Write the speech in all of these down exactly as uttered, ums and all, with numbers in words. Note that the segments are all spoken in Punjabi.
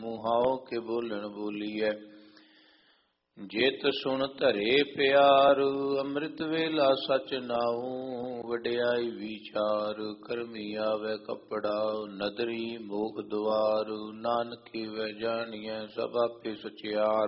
ਮੁਹਾਓ ਕੇ ਬੋਲਣ ਬੋਲੀਐ। ਜਿਤ ਸੁਣ ਧਰੇ ਪਿਆਰ ਅੰਮ੍ਰਿਤ ਵੇਲਾ ਸਚ ਨਾਉ। ਵਡਿਆਈ ਵਿਚਾਰ ਕਰਮੀ ਆਵੈ ਕੱਪੜਾ ਨਦਰੀ ਮੋਖ ਦੁਆਰ। ਨਾਨਕ ਵੈ ਜਾਣੀਐ ਸਭ ਆਪੇ ਸਚਿਆਰ।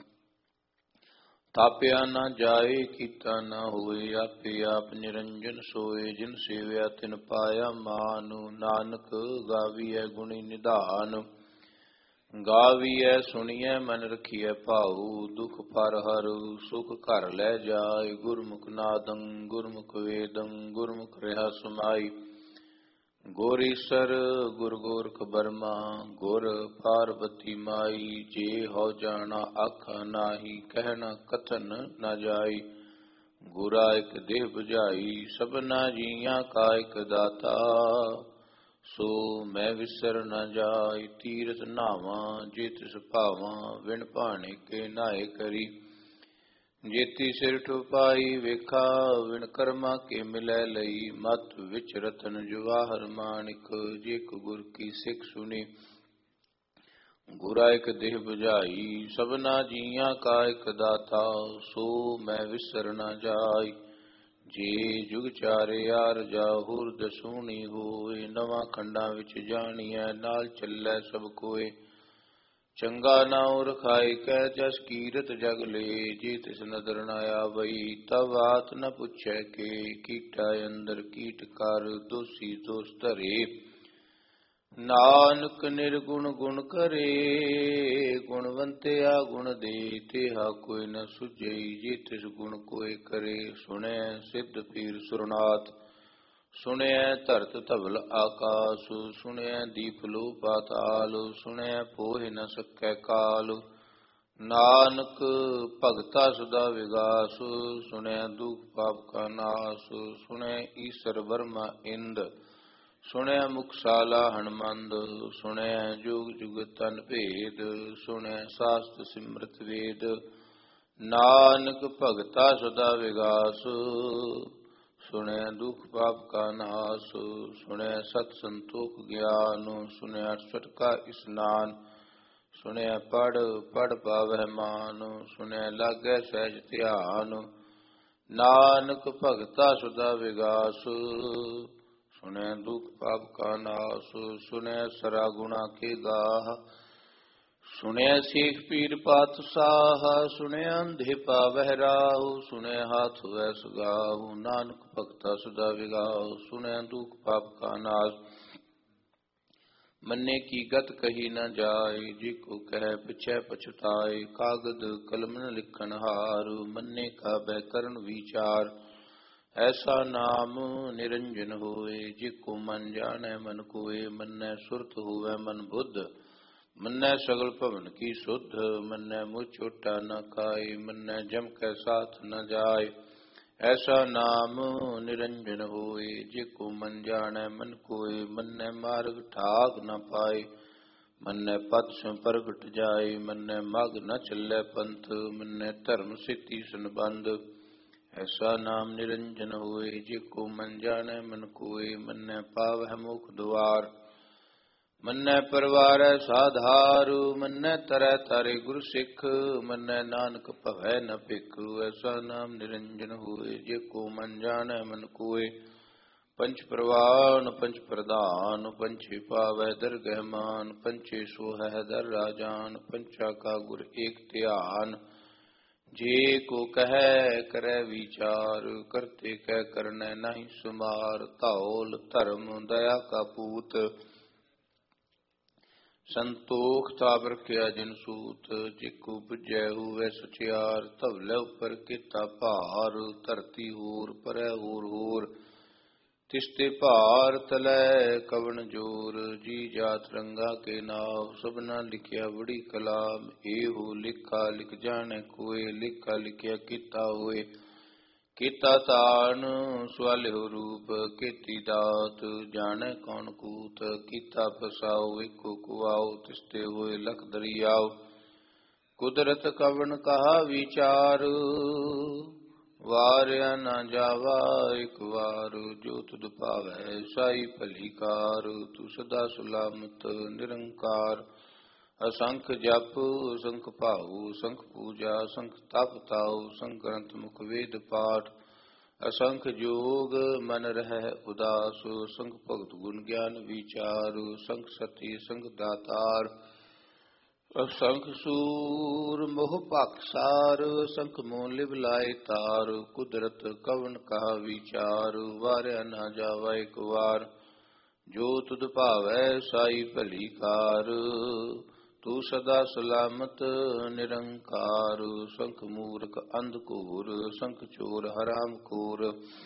ਤਾਪਿਆ ਨਾ ਜਾਏ ਕੀਤਾ ਨਾ ਹੋਏ ਆਪੇ ਆਪ ਨਿਰੰਜਨ ਸੋਏ। ਜਿਨ ਸੇਵਿਆ ਤਿਨ ਪਾਇਆ ਮਾਨ ਨਾਨਕ ਗਾਵੀਐ ਗੁਣੀ ਨਿਧਾਨ। ਗਾਵੀਐ ਸੁਣੀਐ ਮਨ ਰਖੀਐ ਭਾਉ ਦੁਖ ਪਰ ਹਰ ਸੁਖ ਘਰ ਲੈ ਜਾਏ। ਗੁਰਮੁਖ ਨਾਦੰ ਗੁਰਮੁਖ ਵੇਦੰ ਗੁਰਮੁਖ ਰਹਾ ਸਮਾਈ। ਗੁਰ ਈਸਰ ਗੁਰ ਗੋਰਖ ਬਰਮਾ ਗੁਰ ਪਾਰਬਤੀ ਮਾਈ। ਜੇ ਹੋ ਜਾਣਾ ਆਖਾ ਨਾਹੀ ਕਹਿਣਾ ਕਥਨ ਨਾ ਜਾਈ। ਗੁਰਾ ਇਕ ਦੇਹ 부ਝਾਈ ਸਭਨਾ ਜੀਆਂ ਕਾ ਇਕ ਦਾਤਾ। ਸੋ ਮੈਂ ਵਿਸਰ ਨਾ ਜਾਈ ਤੀਰਥ ਨਾਵਾਂ ਜੇ ਤਿਸ ਭਾਵਾਂ। ਵਿਣ ਭਾਣੇ ਕੇ ਨਾਏ ਕਰੀ ਜੇਤੀ ਸਿਰ ਠੁਪਾਈ। ਵੇਖਾ ਵਿਣ ਕਰਮਾ ਕੇ ਮਿਲੈ ਲਈ ਮਤ ਵਿਚ ਰਤਨ ਜਵਾਹਰ ਮਾਣਿਕ। ਜੇ ਕੋ ਗੁਰ ਕੀ ਸਿੱਖ ਸੁਣੀ ਗੁਰਾ ਇਕ ਦੇਹ 부ਝਾਈ। ਸਭਨਾ ਜੀਆਂ ਕਾ ਇਕ ਦਾਤਾ ਸੋ ਮੈਂ ਵਿਸਰ ਨਾ ਜਾਈ। ਜੇ ਜੁਗ ਚਾਰਿਆਰ ਜਾਹੁਰ ਦਸੂਣੀ ਹੋਏ। ਨਵਾਂ ਖੰਡਾਂ ਵਿੱਚ ਜਾਣੀਐ ਨਾਲ ਚੱਲੈ ਸਭ ਕੋਏ। ਚੰਗਾ ਨਾਉ ਰਖਾਇ ਕੈ ਜਸ ਕੀਰਤ ਜਗ ਲੇ। ਜੇ ਤਿਸ ਨਦਰ ਨ ਆਵਈ ਤਬ ਬਾਤ ਨ ਪੁੱਛੈ ਕੇ। ਕੀਟਾ ਅੰਦਰ ਕੀਟ ਕਰ ਦੋਸੀ ਦੋਸ ਧਰੇ। ਨਾਨਕ ਨਿਰਗੁਣ ਗੁਣ ਕਰੇ ਗੁਣਵੰਤਿਆ ਗੁਣ ਦੇ। ਤੇਹਾ ਕੋਈ ਨ ਸੁਝਈ ਜੇ ਤਿਸ ਗੁਣ ਕੋਇ ਕਰੇ। ਸੁਣੈ ਸਿੱਧ ਪੀਰ ਸੁਰਨਾਥ ਸੁਣਿਐ ਧਰਤ ਧਵਲ ਆਕਾਸ। ਸੁਣਿਐ ਦੀਪ ਲੋ ਪਾਤਾਲ ਸੁਣਿਐ ਪੋਹਿ ਨ ਸਕੈ ਕਾਲ। ਨਾਨਕ ਭਗਤਾ ਸਦਾ ਵਿਗਾਸ ਸੁਣਿਐ ਦੁਖ ਪਾਪ ਕਾ ਨਾਸ। ਸੁਣਿਐ ਈਸਰ ਬਰਮਾ ਇੰਦ ਸੁਣਿਐ ਮੁਕਸਾਲਾ ਹਨਮੰਦ। ਸੁਣਿਐ ਜੁਗ ਜੁਗ ਤਨ ਭੇਦ ਸੁਣਿਐ ਸਾਸਤ ਸਿਮਰਤ ਵੇਦ। ਨਾਨਕ ਭਗਤਾ ਸਦਾ ਵਿਗਾਸ ਸੁਣਿਐ ਦੁਖ ਪਾਪ ਕਾ ਨਾਸ। ਸੁਣਿਐ ਸਤ ਸੰਤੋਖ ਗਿਆਨ ਸੁਣਿਐ ਅਠਸਠ ਕਾ ਇਸਨਾਨ। ਸੁਣਿਐ ਪੜ ਪੜ ਪਾਵਹਿ ਮਾਨ ਸੁਣਿਐ ਲਾਗੈ ਸਹਿਜ ਧਿਆਨ। ਨਾਨਕ ਭਗਤਾ ਸਦਾ ਵਿਗਾਸ ਸੁਣਿਐ ਦੁਖ ਪਾਪ ਕਾ ਨਾਸ। ਸੁਣਿਐ ਸਰਾ ਗੁਣਾ ਕੇ ਗਾਹ ਸੁਣਿਐ ਸੇਖ ਪੀਰ ਪਾਤਸ਼ਾਹ। ਸੁਣਿਐ ਅੰਧੇ ਪਾਵਹਿ ਰਾਹੁ ਸੁਣਿਐ ਹਾਥ ਵੈ ਸਗਾਹੁ। ਨਾਨਕ ਭਗਤਾ ਸਦਾ ਵਿਗਾਹੁ ਸੁਣਿਐ ਦੁਖ ਪਾਪ ਕਾ ਨਾਸ। ਮੰਨੇ ਕੀ ਗਤ ਕਹੀ ਨ ਜਾਏ ਜੇ ਕੋ ਕਹਿ ਪਿਛੈ ਪਛਤਾਏ। ਕਾਗਦ ਕਲਮ ਨ ਲਿਖਣ ਹਾਰ ਮੰਨੇ ਕਾ ਬੈ ਕਰਨ ਵਿਚਾਰ। ਐਸਾ ਨਾਮ ਨਿਰੰਜਨ ਹੋਏ ਜੇ ਕੋ ਮਨ ਜਾਣੈ ਮਨ ਕੋਏ। ਮੰਨੈ ਸੁਰਤ ਹੋਵੈ ਮਨ ਬੁੱਧ ਮੰਨੈ ਸਗਲ ਭਵਨ ਕੀ ਸੁਧ। ਮੰਨੈ ਮੁਹ ਛੋਟਾ ਨ ਖਾਏ ਮੰਨੈ ਜਮ ਕੈ ਸਾਥ ਨ ਜਾਏ। ਐਸਾ ਨਾਮ ਨਿਰੰਜਨ ਹੋਏ ਜੇ ਕੋ ਮਨ ਜਾਣੈ ਮਨ ਕੋਏ। ਮੰਨੈ ਮਾਰਗ ਠਾਕ ਨ ਪਾਏ ਮੰਨੈ ਪਤ ਸਿਉ ਪ੍ਰਗਟ ਜਾਏ। ਮੰਨੈ ਮਗ ਨ ਚੱਲੈ ਪੰਥ ਮੰਨੈ ਧਰਮ ਸਿੱਧੀ ਸੰਬੰਧ। ਐਸਾ ਨਾਮ ਨਿਰੰਜਨ ਹੋਏ ਜੇ ਕੋ ਮਨ ਜਾਣੈ ਮਨ ਕੋਏ। ਮੰਨੈ ਪਾਵਹਿ ਮੁਖ ਦੁਆਰ ਮੰਨੈ ਪਰਵਾਰੈ ਸਾਧਾਰ। ਮੰਨੈ ਤਰੈ ਤਾਰੇ ਗੁਰ ਸਿੱਖ ਮੰਨੈ ਨਾਨਕ ਭਵੈ ਨ ਭਿਖ। ਐਸਾ ਨਾਮ ਨਿਰੰਜਨ ਹੋਏ ਜੇ ਕੋ ਮਨ ਜਾਣੈ ਮਨ ਕੋਏ। ਪੰਚ ਪ੍ਰਵਾਨ ਪੰਚ ਪ੍ਰਧਾਨ ਪੰਚੇ ਪਾਵੈ ਦਰਗਹਿ ਮਾਨ। ਪੰਚੇ ਸੋਹੈ ਦਰ ਰਾਜਾਨ ਪੰਚਾ ਕਾ ਗੁਰ ਏਕ ਧਿਆਨ। ਜੇ ਕੋ ਕਹੈ ਕਰੈ ਵਿਚਾਰ ਕਰਤੇ ਕਹਿ ਕਰਨੈ ਨਾਹੀ ਸੁਮਾਰ। ਧੌਲ ਧਰਮ ਦਇਆ ਕਾ ਪੂਤ ਸੰਤੋਖ ਤਾਪ ਰਖਿਆ ਜਿਨ ਸੂਤ। ਜੇ ਕੋ ਬੁਝੈ ਹੋਵੈ ਸਚਿਆਰ ਧਵਲੇ ਉਪਰ ਕੀਤਾ ਭਾਰ। ਧਰਤੀ ਹੋਰ ਪਰੈ ਹੋਰ ਹੋਰ ਤਿਸਤੇ ਭਾਰ ਤਲੈ ਕਵਣ ਜੋਰ। ਜੀ ਜਾਤ ਰੰਗਾ ਕੇ ਨਾਮ ਸਭਨਾ ਲਿਖਿਆ ਬੜੀ ਕਲਾਮ। ਇਹੋ ਲਿਖਾ ਲਿਖ ਜਾਣੈ ਕੋਏ ਲਿਖਾ ਲਿਖਿਆ ਕੀਤਾ ਹੋਏ। ਕੀਤਾ ਤਾਣ ਸਵਾਲਿਓ ਰੂਪ ਕੀਤੀ ਦਾਤ ਜਾਣੈ ਕੌਣ ਕੂਤ। ਕੀਤਾ ਫਸਾਓ ਏਕੋ ਕੁਆਓ ਤਿਸਤੇ ਹੋਏ ਲਖ ਦਰਿਆਓ। ਕੁਦਰਤ ਕਵਣ ਕਹਾ ਵਿਚਾਰ ਵਾਰਿਆ ਨਾ ਜਾਵਾ ਇਕ ਵਾਰ। ਜੋ ਤੁਧ ਭਾਵੈ ਸਾਈ ਭਲੀ ਕਾਰ ਤੂੰ ਸਦਾ ਸੁਲਾਮਤ ਨਿਰੰਕਾਰ। असंख जप असंख भाऊ असंख पूजा असंख तप ताऊ असंख ग्रंथ मुख वेद पाठ असंख जोग मन रह उदास असंख भगत गुण ज्ञान विचार असंख सती असंख दातार असंख सूर मोह पाकसार असंख मोह लिव लाए तार कुदरत कवन कहा विचार वाਰਿਆ ना जावा एक वार जो तुद भावै साई भली कार तू सदा सलामत निरंकार संख मूर्ख अंधकूर संख चोर हराम खोर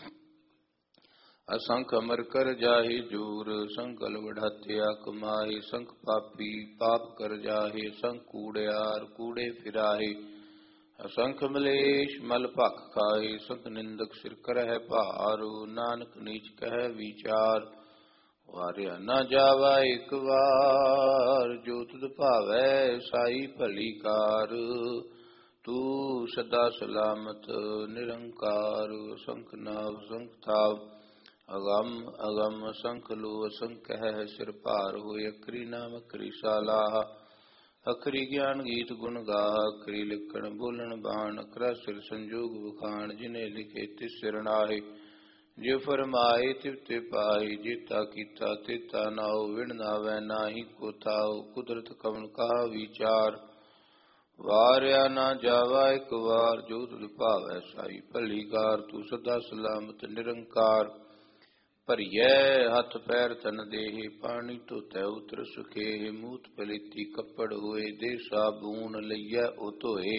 असंख अमर कर जाहि जूर संकल बढ़ात्या कमाहि संख पापी पाप कर जाहि संख कूड़ियार कूड़े फिराहि असंख मलेश मल भख खाहि संख निंदक सिर करह भारू नानक नीच कह विचार वारिया न जावा एक बार जो तुद भावै साई भली कार तू सदा सलामत निरंकार संख नाव संख थाव अगम अगम असंख लो असंख है सिर भार होए अखरी नाम अखरी सालाह अखरी ज्ञान गीत गुण गाह अखरी लिखण बोलन बाण अखरा सिर संजोग बखान जिन्हें लिखे तिस सिर नाहे जे फरमाए तिव ते पाए जेता कीता तेता नाओ विण नावै नाही को थाओ कुदरत कवन कहा विचार वाਰਿਆ ना जावा एक वार जो तुद भावै साई भली कार तू सदा सलामत निरंकार ਭਰੀਐ ਹੱਥ ਪੈਰ ਤਨ ਦੇਹ ਪਾਣੀ ਧੋਤੈ ਉਤਰ ਸੁਖੇ ਮੂਤ ਪਲੀਤੀ ਕੱਪੜ ਹੋਏ ਦੇ ਸਾਬੂਨ ਲਈਐ ਉਹ ਧੋਏ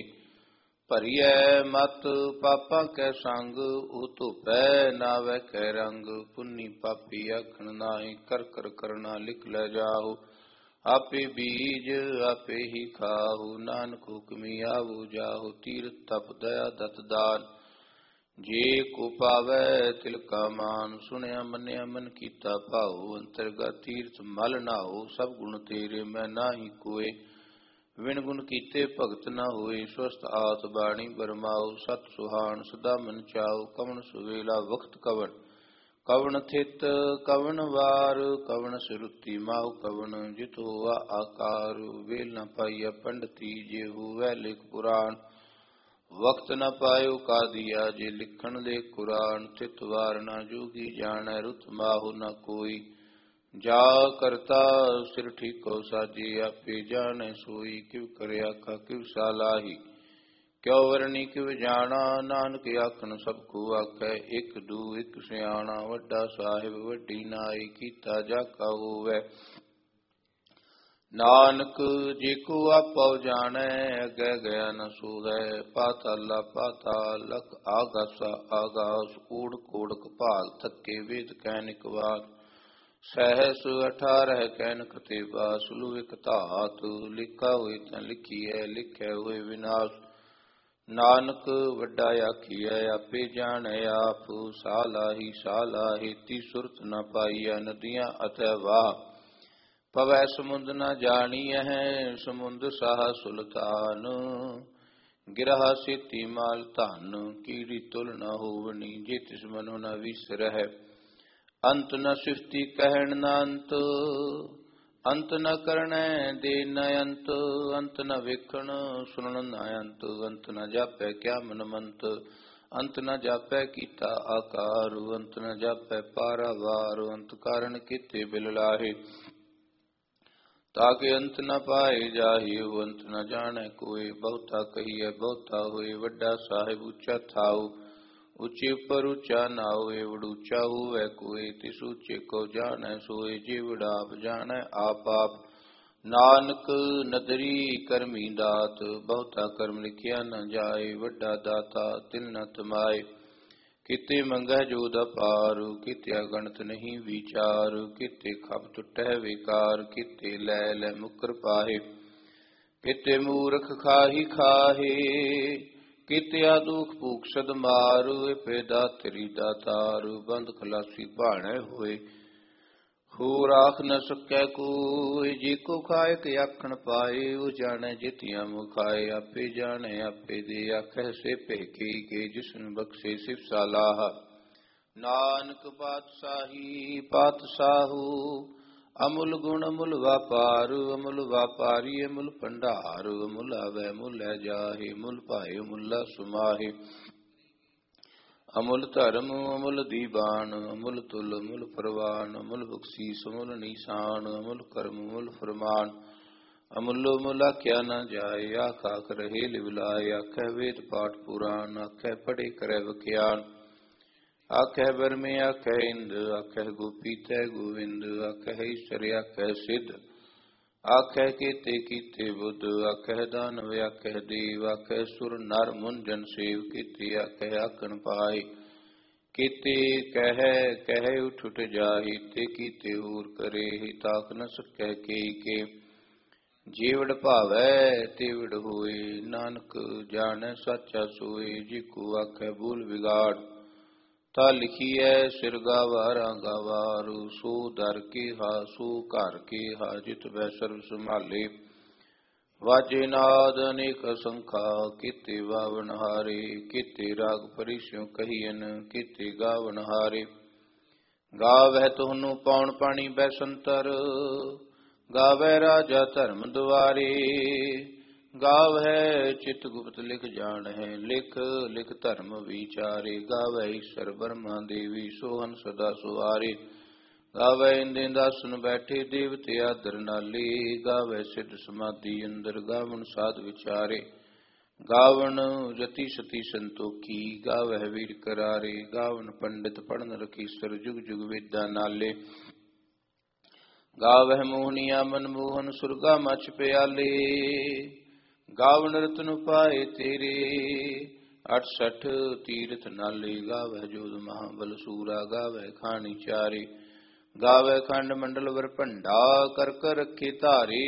ਭਰੀਐ ਮਤ ਪਾਪਾਂ ਕੈ ਸੰਗ ਉਹ ਧੋਪੈ ਨਾਵੈ ਕੈ ਰੰਗ ਪੁੰਨੀ ਪਾਪੀ ਆਖਣ ਨਾਹੀ ਕਰ ਕਰ ਕਰਨਾ ਲਿਖ ਲੈ ਜਾਹੋ ਆਪੇ ਬੀਜ ਆਪੇ ਹੀ ਖਾਹੋ ਨਾਨਕ ਹੁਕਮੀ ਆਵੋ ਜਾਹੋ ਤੀਰਥ ਤਪ ਦਇਆ ਦਤ ਦਾਨ जे को पावै तिल का मान सुनया मन्या मन कीता भाओ अंतरगत तीर्थ मल नाओ सब गुण तेरे मैं नाही कोय विण गुण कीते भगत न होए स्वस्थ आत बाणी बरमाओ सत सुहान सदा मन चाओ कवन सुवेला वक्त कवन कवन थित कवन वार कवन सिरुति माहु कवन जित होआ आकार वेल न पाइया पंडिती जे होवै लिख पुराण वक्त न पायो का दिया जे लिखण दे कुरान चित वार न जोगी जानै रुत माहु न कोई जा करता सिर ठीको साजे आपे जाने सोई किव करे आखा किव सालाही क्यों वरनी किव जाना नानक आखन सब को आखै एक दू एक सियाणा वड्डा साहिब वड्डी नाई कीता जाका होवै नानक जेको आपो जाने अगे गया न सोहै पाताला पाताल लख आगासा आगास कूड़ कूड़ कपाल थके वेद कैनिक वाद सहस अठारह कैन कतेबा सुलु एक धात लिखा हुए तन लिखी है लिखे हुए विनाश नानक वड्डा आखिए आपे जाने आप सालाही सालाही ती सुरत न पाइया नदियां अतः वाह पवै समुंद न जानिय है समुंद साह सुल्तान गिरहा सेती माल धन कीड़ी तुल न होवनी जे तिस मनो न विसरह अंत न सिफती कहन न अंत अंत न करनै दे न अंत अंत न वेखण सुनन न अंत अंत न जापै क्या मन मंत अंत न जापै कीता आकार अंत न जापै पारावार अंत कारण कीते बिल लाहे ताके अंत न पाए जाहि अंत न जाने कोई बहुता कहिए बहुता होए वड्डा साहिब ऊंचा थाऊ ऊंचे पर ऊंचा ना होए वड ऊंचा हुए कोई तिस ऊंचे को जाने सोए जीवड़ आप जाने आप आप नानक नदरी करमी दात बहुता कर्म लिखिया न जाए वड्डा दाता तिल न तमाए किते मंगह जोद अपार किते अगणत नहीं विचार किते खप टुटह विकार किते लै लै मुकर पाहे किते मूर्ख खाही खाहे किते दुख भूख सद मार पैदा तेरी दातार बंद खलासी भाणे होए हो राख न सकै कोई जी को खाए के आखण पाए वो जाने जितिया मुखाए आपे जाने आपे दे आखै से पेके के जिसन बख्शे सिफ सालाह नानक पातशाही पातशाहू ਅਮੁਲ ਗੁਣ ਅਮੁਲ ਵਾਪਾਰ, ਅਮੁਲ ਵਾਪਾਰੀ ਅਮੁਲ ਭੰਡਾਰ, ਅਮੁਲ ਆਵੈ ਮੁਲ ਲੈ ਜਾਹੇ, ਮੁਲ ਭਾਏ ਮੁਲਾ ਸੁਮਾਹੇ। ਅਮੁਲ ਧਰਮ ਅਮੁਲ ਦੀਬਾਨ, ਅਮੁਲ ਤੁਲ ਅਮੁਲ ਪ੍ਰਵਾਨ, ਅਮੁਲ ਬਖਸ਼ੀਸ ਅਮੁਲ ਨੀਸਾਨ, ਅਮੁਲ ਕਰਮ ਅਮੁਲ ਫਰਮਾਨ। ਅਮੁੱਲੋ ਮੁੱਲ ਆਖਿਆ ਨਾ ਜਾਏ, ਆਖ ਆਖ ਰਹੇ ਲਿਵਲਾਏ। ਆਖੈ ਵੇਦ ਪਾਠ ਪੁਰਾਨ, ਆਖੈ ਪੜ੍ਹੇ ਕਰੈ ਵਖਿਆਨ। ਆਖੈ ਬਰਮੇ ਆਖੈ ਇੰਦ, ਆਖੈ ਗੋਪੀ ਤੈ ਗੋਵਿੰਦ। ਆਖੈ ਈਸ਼ਰ ਆਖੈ ਸਿੱਧ, ਆਖੈ ਕੀਤੇ ਕੀਤੇ ਬੁੱਧ। ਆਖੈ ਦਾਨਵ ਆਖੈ ਦੇਵ, ਆਖੈ ਸੁਰ ਨਰ ਮੁਨ ਜਨ ਸੇਵ। ਕੀਤੇ ਆਖੈ ਆਖਣ ਪਾਏ, ਕੀਤੇ ਕਹਿ ਕਹਿ ਉਠ ਉਠ ਜਾਹੀ। ਤੇ ਕੀਤੇ ਹੋਰ ਕਰੇ, ਤਾਕ ਨ ਸਕੈ ਕੇ ਕੇ। ਜੀਵੜ ਭਾਵੈ ਤੇਵੜ ਹੋਏ, ਨਾਨਕ ਜਾਣੈ ਸਾਚਾ ਸੋਏ। ਜੀ ਕੋ ਆਖੈ ਭੂਲ ਵਿਗਾੜ, ਤਾ ਲਿਖੀਐ ਸਿਰ ਗਾਵਾਰਾ ਗਾਵਾਰੂ। ਸੋ ਦਰ ਕੇਹਾ ਸੋ ਘਰ ਕੇਹਾ, ਜਿਤ ਬੈ ਸਰਬ ਸੰਭਾਲੇ। ਵਾਜੇ ਨਾਦ ਅਨੇਕ ਸੰਖਾ, ਕੀਤੇ ਵਾਵਨ ਹਾਰੇ। ਕੀਤੇ ਰਾਗ ਪਰਿਸਿਉ ਕਹੀਐਨ, ਕੀਤੇ ਗਾਵਨ ਹਾਰੇ। ਗਾਵਹਿ ਤੁਹਾਨੂੰ ਪੌਣ ਪਾਣੀ ਬੈਸੰਤਰ, ਗਾਵੈ ਰਾਜਾ ਧਰਮ ਦੁਆਰੇ। ਗਾਵੈ ਚਿਤ ਗੁਪਤ ਲਿਖ ਜਾਣਹਿ, ਲਿਖ ਲਿਖ ਧਰਮ ਵਿਚਾਰੇ। ਗਾਵੈ ਈਸ਼ਰ ਬਰਮਾ ਦੇਵੀ, ਸੋਹਨ ਸਦਾ ਸੁਹਾਰੇ। ਗਾਵੈ ਇੰਦੇ ਦਾਸਨ ਬੈਠੇ, ਦੇਵਤੇ ਆਦਰ ਨਾਲੇ। ਗਾਵੈ ਸਿੱਧ ਸਮਾਧੀ ਅੰਦਰ, ਗਾਵਨ ਸਾਧ ਵਿਚਾਰੇ। ਗਾਵਨ ਜਤੀ ਸਤੀ ਸੰਤੋਖੀ, ਗਾਵੈ ਵੀਰ ਕਰਾਰੇ। ਗਾਵਨ ਪੰਡਿਤ ਪੜਨ ਰਖੀਸਰ, ਜੁਗ ਜੁਗ ਵੇਦਾਂ ਨਾਲੇ। ਗਾਵਹਿ ਮੋਹਨੀਆ ਮਨਮੋਹਨ, ਸੁਰਗਾ ਮਛ ਪਿਆਲੇ। ਗਾਵਨ ਰਤਨ ਪਾਏ ਤੇਰੇ, ਅਠਸਠ ਤੀਰਥ ਨਾਲੇ। ਗਾਵਹਿ ਜੋਧ ਮਹਾਬਲ ਸੂਰਾ, ਗਾਵਹਿ ਖਾਣੀ ਚਾਰੇ। ਗਾਵਹਿ ਖੰਡ ਮੰਡਲ ਵਰ ਭੰਡਾ, ਕਰ ਕਰ ਰੱਖੇ ਧਾਰੇ।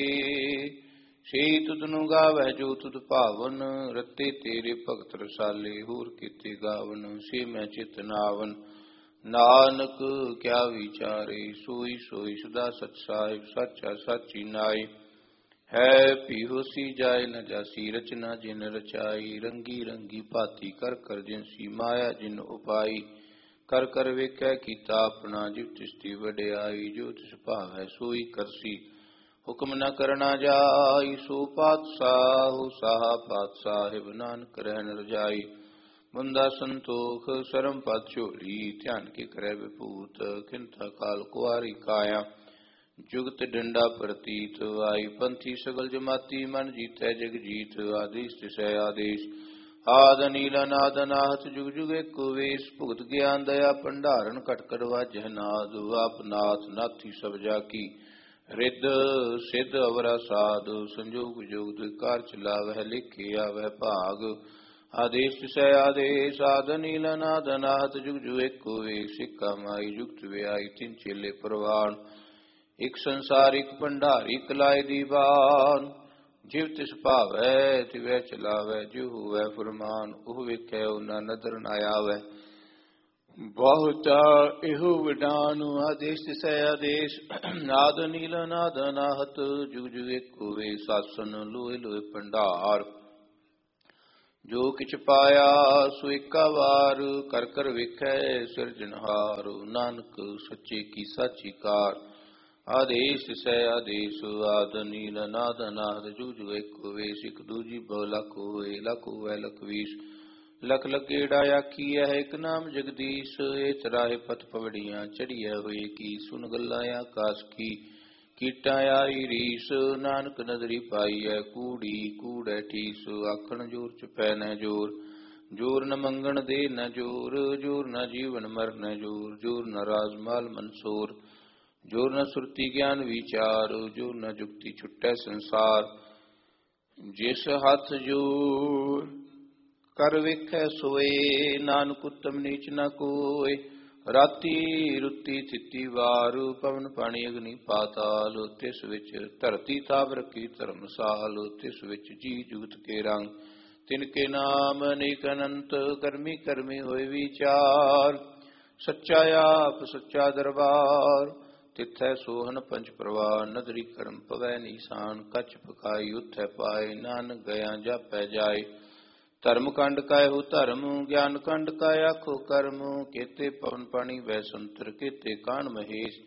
ਸੇ ਤੁਧ ਨੂੰ ਗਾਵਹਿ ਜੋ ਤੁਧ ਭਾਵਨ, ਰਤੇ ਤੇਰੇ ਭਗਤ ਰਸਾਲੇ। ਹੋਰ ਕੀਤੇ ਗਾਵਨ, ਸੇ ਮੈਂ ਚਿਤ ਨਾਵਨ। ਨਾਨਕ ਕਿਆ ਵਿਚਾਰੇ, ਸੋਈ ਸੋਈ ਸਦਾ ਸਚ ਸਾਹਿਬ। ਸਾਚਾ ਸਾਚੀ ਨਾਈ, ਹੈ ਭੀ ਹੋਸੀ ਜਾਏ ਨ ਜਾਸੀ। ਰਚਨਾ ਜਿਨ ਰਚਾਈ, ਰੰਗੀ ਰੰਗੀ ਭਾਤੀ ਕਰ ਕਰ ਜਿਨਸੀ। ਮਾਇਆ ਜਿਨ ਉਪਾਈ, ਕਰ ਕਰ ਵੇਖੈ ਕੀਤਾ ਆਪਣਾ। ਜਿਵ ਤਿਸਤੀ ਵਡਿਆਈ, ਜੋ ਤਿਸ ਭਾਵੈ ਸੋਈ ਕਰਸੀ। ਹੁਕਮ ਨ ਕਰਨਾ ਜਾਈ, ਸੋ ਪਾਤਸ਼ਾਹ ਸਾਹਾ ਪਾਤ ਸਾਹਿਬ। ਨਾਨਕ ਰਹਿਣ ਰਜਾਈ, ਬੰਦਾ ਸੰਤੋਖ ਸਰਮ ਪਦ ਝੋਲੀ। ਧਿਆਨ ਕੇ ਕਰੈ ਵਿਭੂਤ, ਕਿੰਥਾ ਕਾਲ ਕੁਆਰੀ ਕਾਇਆ। ਜੁਗਤ ਡੰਡਾ ਪ੍ਰਤੀਤ, ਆਈ ਪੰਥੀ ਸਗਲ ਜਮਾਤੀ। ਮਨ ਜੀਤੈ ਜਗ ਜੀਤ, ਆਦੇਸ਼ ਤਿਸੈ ਆਦੇਸ਼। ਆਦ ਅਨੀਲ ਅਨਾਦ ਅਨਾਹਤ, ਜੁਗ ਜੁਗ ਏਕੋ ਵੇਸ। ਭੁਗਤ ਗਿਆਨ ਦਇਆ ਭੰਡਾਰਨ, ਘਟ ਘਟ ਵਾਜਹਿ ਨਾਦ। ਆਪ ਨਾਥ ਨਾਥੀ ਸਭ ਜਾ ਕੀ, ਰਿੱਧ ਸਿੱਧ ਅਵਰਾ ਸਾਧ। ਸੰਜੋਗ ਵਿਜੋਗ ਦੁਇ ਚਲਾਵਹਿ, ਲਿਖੇ ਆਵਹਿ ਭਾਗ। ਆਦੇਸ਼ ਤਿਸੈ ਆਦੇਸ਼, ਆਦ ਅਨੀਲ ਅਨਾਦ ਅਨਾਹਤ। ਜੁਗ ਜੁਗ ਏਕੋ ਵੇਸ, ਸਿੱਕਾ ਮਾਈ ਜੁਗਤ ਵਿਆਈ। ਤਿਨ ਚੇਲੇ ਪ੍ਰਵਾਨ, ਇਕ ਸੰਸਾਰ ਇਕ ਭੰਡਾਰੀ। ਕਲਾਏ ਦੀਵਾਨ, ਜਿਵ ਤਿਸ ਭਾਵੈ ਤਿਵੈ ਚਲਾਵੈ। ਜਿਉ ਹੋਵੈ ਫੁਰਮਾਨ, ਉਹ ਵੇਖੈ ਉਹਨਾਂ ਨਦਰ ਨ ਆਵੈ। ਬਹੁਤਾ ਇਹੋ ਵਿਡਾਨ, ਆਦੇਸ਼ ਤਿਸੈ ਆਦੇਸ਼। ਆਦ ਅਨੀਲ ਅਨਾਦ ਅਨਾਹਤ, ਜੁਗ ਜੁਗ ਏਕੋ ਵੇਸ। ਆਸਨ ਲੋਏ ਲੋਏ ਭੰਡਾਰ, ਜੋ ਕਿਛ ਪਾਇਆ ਸੋ ਏਕਾ ਵਾਰ। ਕਰ ਕਰ ਵੇਖੈ ਸਿਰਜਣਹਾਰ, ਨਾਨਕ ਸੱਚੇ ਕੀ ਸਾਚੀ ਕਾਰ। ਆਦੇਸ਼ ਤਿਸੈ ਆਦੇਸ਼, ਆਦ ਅਨੀਲ ਅਨਾਦ ਅਨਾਹਤ। ਜੁਗ ਜੁਗ ਏਕੋ ਵੇਸ, ਇਕ ਦੂਜੀ ਬਹੁ ਲਖ ਹੋਏ। ਲਖ ਹੋਵੈ ਲਖ ਵੀਸ, ਲਖ ਲਕੇੜਾ ਆਖੀਐ ਇਕ ਨਾਮ ਜਗਦੀਸ਼। ਇਹ ਚਰਾਹੇ ਪਤ ਪਵੜੀਆਂ, ਚੜੀਐ ਹੋਏ ਕੀ। ਸੁਨ ਗੱਲਾਂ ਆਕਾਸ ਕੀ, ਕੀਟਾਂ ਆਈ ਰੀਸ। ਨਾਨਕ ਨਦਰੀ ਪਾਈਐ ਕੂੜੀ, ਕੂੜੈ ਠੀਸ। ਆਖਣ ਜੋਰ ਚੁਪੈ ਨ ਜੋਰ, ਜੋਰ ਨ ਮੰਗਣ ਦੇ ਨ ਜੋਰ। ਜੋਰ ਨ ਜੀਵਨ ਮਰਨ ਜੋਰ, ਜੋਰ ਨ ਰਾਜ ਮਾਲ ਮਨਸੋਰ। ਜੋਰ ਨ ਸੁਰਤੀ ਗਿਆਨ ਵਿਚਾਰ, ਜੋਰ ਨ ਜੁਗਤੀ ਛੁਟੈ ਸੰਸਾਰ। ਜਿਸ ਹੱਥ ਜੋਰ ਕਰ ਵੇਖੈ ਸੋਏ, ਨਾਨਕ ਉਤਮ ਨੀਚ ਨ ਕੋਇ। ਰਾਤੀ ਰੁੱਤੀ ਥਿੱਤੀ ਵਾਰ, ਪਵਨ ਪਾਣੀ ਅਗਨੀ ਪਾਤਾਲ। ਤਿਸ ਵਿੱਚ ਧਰਤੀ ਤਾਪ ਰਖੀ ਧਰਮਸਾਲ। ਤਿਸ ਵਿੱਚ ਜੀ ਜੁਗਤ ਕੇ ਰੰਗ, ਤਿਨ ਕੇ ਨਾਮ ਅਨੇਕ ਅਨੰਤ। ਕਰਮੀ ਕਰਮੀ ਹੋਏ ਵਿਚਾਰ, ਸੱਚਾ ਆਪ ਸੱਚਾ ਦਰਬਾਰ। ਤਿਥੈ ਸੋਹਨ ਪੰਚ ਪ੍ਰਵਾਨ, ਨਦਰੀ ਕਰਮ ਪਵੈ ਨੀਸਾਨ। ਕਛ ਪਕਾਈ ਉਥੈ ਪਾਏ, ਨਾਨਕ ਗਿਆ ਜਾਪੈ ਜਾਏ। ਧਰਮ ਕੰਡ ਕਾਇਹੁ ਧਰਮ, ਗਿਆਨ ਕੰਡ ਕਾਇ ਆਖੋ ਕਰਮ। ਕੇਤੇ ਪਵਨ ਪਾਣੀ ਵੈ ਸੰਤਰ, ਕੇਤੇ ਕਾਣ ਮਹੇਸ਼।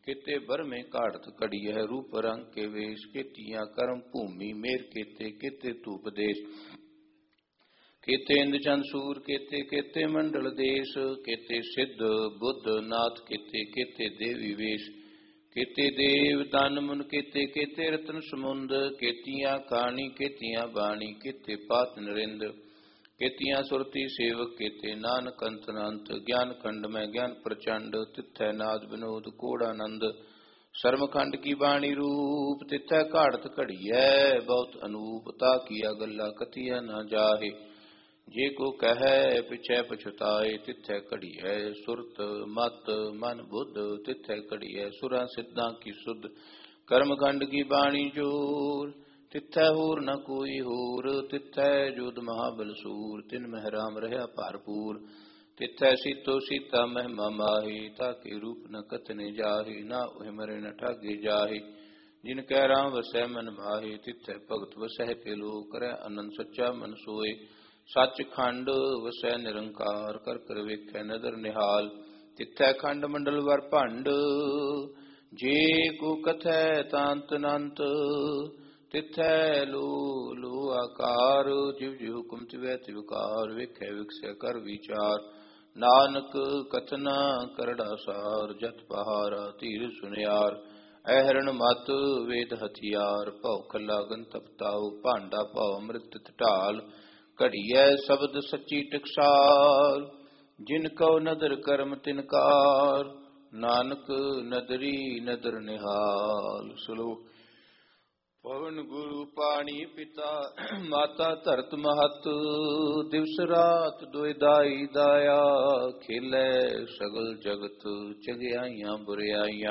ਕਿਤੇ ਬਰਮੇ ਘਾੜਤ ਘੜੀਐ ਰੂਪ ਰੰਗ ਕੇ ਵੇਸ਼, ਕਿਤੀਆਂ ਕਰਮ ਭੂਮੀ ਮੇਰ ਕੀਤੇ, ਕਿਤੇ ਧੂਪ ਦੇਸ਼, ਕੀਤੇ ਇੰਦ ਚੰਦ ਸੂਰ, ਕੀਤੇ ਕੀਤੇ ਮੰਡਲ ਦੇਸ਼, ਕੀਤੇ ਸਿੱਧ ਬੁੱਧ ਨਾਥ, ਕੀਤੇ ਕੀਤੇ ਦੇਵੀ ਵੇਸ਼, ਕੀਤੇ ਦੇਵ ਤਨ ਮੁਨ, ਕੀਤੇ ਕੀਤੇ ਰਤਨ ਸਮੁੰਦ, ਕੀਤੀਆਂ ਖਾਣੀ ਕੀਤੀਆਂ ਬਾਣੀ, ਕੀਤੇ ਪਾਤ ਨਰਿੰਦ, ਕੀਤੀਆਂ ਸੁਰਤੀ ਸੇਵਕ, ਕੀਤੇ ਨਾਨਕ ਅੰਤ ਅਨੰਤ, ਗਿਆਨ ਖੰਡ ਮੈਂ ਗਿਆਨ ਪ੍ਰਚੰਡ, ਤਿੱਥੈ ਨਾਦ ਵਿਨੋਦ ਕੋੜ ਆਨੰਦ, ਸਰਮ ਖੰਡ ਕੀ ਬਾਣੀ ਰੂਪ, ਤਿੱਥੈ ਘਾੜਤ ਘੜੀਐ ਬਹੁਤ ਅਨੂਪ, ਤਾ ਕੀਆ ਗੱਲਾਂ ਕਥੀਆ ਨਾ ਜਾਹੇ, ਜੇ ਕੋ ਕਹੈ ਪਿਛੈ ਪਛੁਤਾਏ, ਤਿੱਥੈ ਘੜੀਐ ਸੁਰਤ ਮਤ ਮਨ ਬੁੱਧ, ਤਿੱਥੈ ਘੜੀਐ ਸੁਰਾਂ ਸਿੱਧਾਂ ਕੀ ਸੁਧ, ਕਰਮ ਖੰਡ ਕੀ ਬਾਣੀ ਜੋਰ, ਤਿੱਥੈ ਹੋਰ ਨ ਕੋਈ ਹੋਰ, ਤਿੱਥੈ ਜੋਧ ਮਹਾਬਲ ਸੂਰ, ਤਿਨ ਮਹਿ ਰਾਮ ਰਹਾ ਭਰਪੂਰ, ਤਿੱਥੈ ਸੀਤੋ ਸੀਤਾ ਮਹਿਮਾ ਮਾਹੀ, ਤਾਕੇ ਰੂਪ ਨ ਕਥਨੇ ਜਾਹੇ, ਨਾ ਉਹ ਮਰੇ ਨ ਠਾਗੇ ਜਾਹੇ, ਜਿਨ ਕੈ ਰਾਮ ਵਸੈ ਮਨ ਮਾਹੇ, ਤਿੱਥੈ ਭਗਤ ਵਸੈ ਕੇ ਲੋ, ਕਰੈ ਅਨੰਦ ਸੱਚਾ ਮਨ ਸੋਏ, ਸੱਚ ਖੰਡ ਵਸੈ ਨਿਰੰਕਾਰ, ਕਰ ਕਰ ਵੇਖੈ ਨਦਰ ਨਿਹਾਲ, ਤਿੱਥੈ ਖੰਡ ਮੰਡਲ ਵਰ ਭੰਡ, ਜੇ ਕੋ ਕਥੈ ਤਾਂਤ ਅਨੰਤ, ਤਿੱਥੈ ਲੋ ਲੋ ਆਕਾਰ, ਜਿਵ ਜਿਵ ਹੁਕਮ ਤਿਵੈ ਤਿਵਕਾਰ, ਵੇਖੈ ਵਿਖਸੈ ਕਰ ਵਿਚਾਰ, ਨਾਨਕ ਕਥਨਾ ਕਰੜਾ ਸਾਰ, ਜਤ ਪਹਾਰਾ ਧੀਰ ਸੁਨਿਆਰ, ਐਹਰਣ ਮਤ ਵੇਦ ਹਥਿਆਰ, ਭਉ ਖਲਾ ਗਨ ਤਪਤਾਉ, ਭਾਂਡਾ ਭਉ ਅੰਮ੍ਰਿਤ ਤਿਤ ਢਾਲ, ਘੜੀਐ ਸ਼ਬਦ ਸੱਚੀ ਟਕਸਾਲ, ਜਿਨ ਕਉ ਨਦਰ ਕਰਮ ਤਿਨਕਾਰ, ਨਾਨਕ ਨਦਰੀ ਨਦਰ ਨਿਹਾਲ। ਸਲੋਕ। ਪਵਨ ਗੁਰੂ ਪਾਣੀ ਪਿਤਾ ਮਾਤਾ ਧਰਤ ਮਹਤ, ਦਿਵਸ ਰਾਤ ਦੁਇ ਦਾਈ ਦਾਇਆ, ਖੇਲੇ ਸਗਲ ਜਗਤ ਚੰਗਿਆਈਆਂ ਬੁਰਿਆਈਆਂ,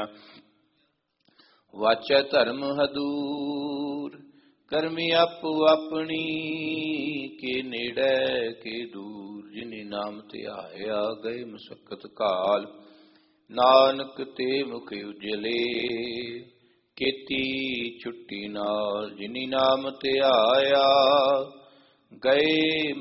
ਵਾਚੈ ਧਰਮ ਹਦੂਰ, ਕਰਮੀ ਆਪੋ ਆਪਣੀ, ਕੇ ਨੇੜੇ ਕੇ ਦੂਰ, ਜਿਨੀ ਨਾਮ ਧਿਆਇਆ ਗਏ ਮਸਕਤ ਕਾਲ, ਨਾਨਕ ਤੇ ਮੁਖ ਉਜਲੇ, ਕੀਤੀ ਛੁੱਟੀ ਨਾਲ, ਜਿਨੀ ਨਾਮ ਧਿਆਇਆ ਗਏ